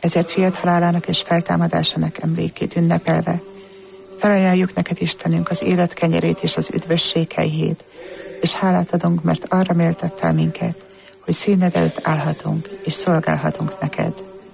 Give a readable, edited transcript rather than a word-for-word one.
ezért fiad halálának és feltámadásának emlékét ünnepelve, felajánljuk neked, Istenünk, az élet kenyerét és az üdvösség helyhét, és hálát adunk, mert arra méltattál minket, hogy színed előtt állhatunk és szolgálhatunk neked.